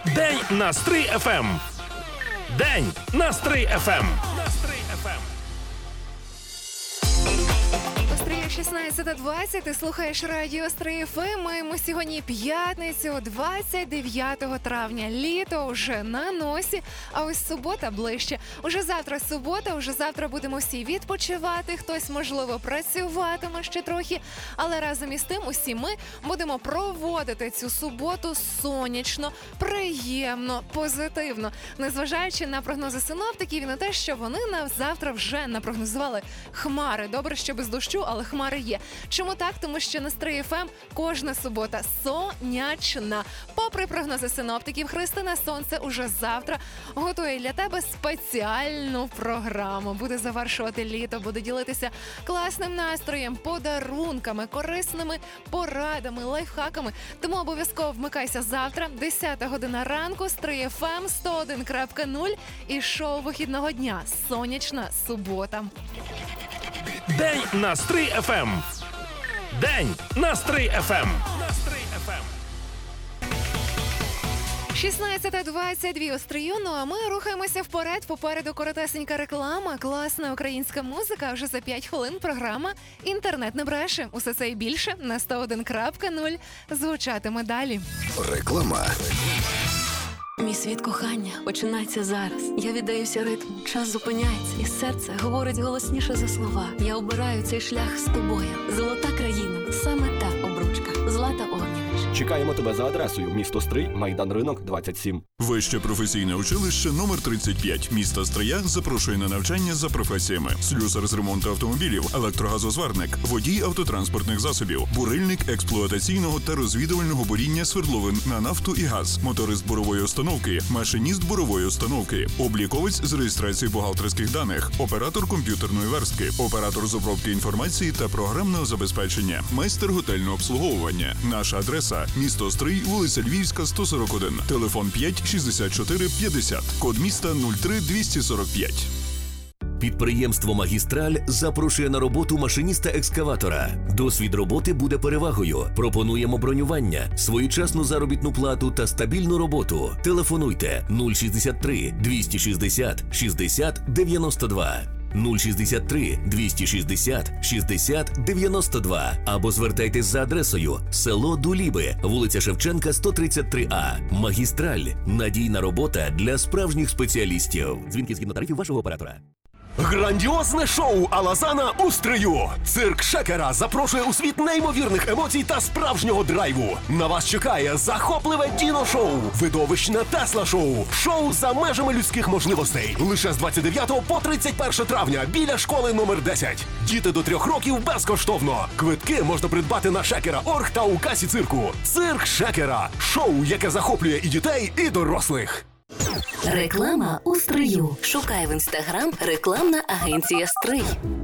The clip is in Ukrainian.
День на Стрий ФМ. День на Стрий ФМ. 16:20, ти слухаєш радіо Стрий ФМ. Маємо сьогодні п'ятницю, 29 травня. Літо вже на носі, а ось субота ближче. Уже завтра субота, уже завтра будемо всі відпочивати. Хтось, можливо, працюватиме ще трохи, але разом із тим усі ми будемо проводити цю суботу сонячно, приємно, позитивно. Незважаючи на прогнози синоптиків і на те, що вони на завтра вже напрогнозували хмари. Добре, що без дощу, але хмари є. Чому так? Тому що на Стрий ФМ кожна субота сонячна. Попри прогнози синоптиків, Христина Сонце уже завтра готує для тебе спеціальну програму. Буде завершувати літо, буде ділитися класним настроєм, подарунками, корисними порадами, лайфхаками. Тому обов'язково вмикайся завтра, 10 година ранку, Стрий ФМ 101.0 і шоу вихідного дня «Сонячна субота». День на Стрий ФМ. День на Стрий ФМ. 16:22 у Стрию, ну а ми рухаємося вперед. Попереду коротесенька реклама, класна українська музика. Вже за 5 хвилин програма «Інтернет не бреше». Усе це і більше на 101.0 звучатиме далі. Реклама. Мій світ кохання починається зараз. Я віддаюся ритму, час зупиняється, і серце говорить голосніше за слова. Я обираю цей шлях з тобою. Золота країна, саме та обручка. Злата Огнєвич. Чекаємо тебе за адресою: місто Стрий, Майдан Ринок, 27. Вище професійне училище номер 35 міста Стрия запрошує на навчання за професіями: слюсар з ремонту автомобілів, електрогазозварник, водій автотранспортних засобів, бурильник експлуатаційного та розвідувального буріння свердловин на нафту і газ, моторист бурової установки, машиніст бурової установки, обліковець з реєстрації бухгалтерських даних, оператор комп'ютерної верстки, оператор з обробки інформації та програмного забезпечення, майстер готельного обслуговування. Наша адреса: місто Стрий, вулиця Львівська, 141, телефон 5 64 50, код міста 03245. Підприємство «Магістраль» запрошує на роботу машиніста-екскаватора. Досвід роботи буде перевагою. Пропонуємо бронювання, своєчасну заробітну плату та стабільну роботу. Телефонуйте 063 260 60 92. 063 260 60 92 або звертайтесь за адресою: село Дуліби, вулиця Шевченка, 133А. «Магістраль» – надійна робота для справжніх спеціалістів. Дзвінки згідно тарифів вашого оператора. Грандіозне шоу Алазана у Стрию. Цирк Шекера запрошує у світ неймовірних емоцій та справжнього драйву. На вас чекає захопливе діно-шоу, видовищне Тесла-шоу, шоу за межами людських можливостей. Лише з 29 по 31 травня біля школи номер 10. Діти до 3 років безкоштовно. Квитки можна придбати на Шекера.орг та у касі цирку. Цирк Шекера. Шоу, яке захоплює і дітей, і дорослих. Реклама у Стрию. Шукай в Інстаграм рекламна агенція Стрий.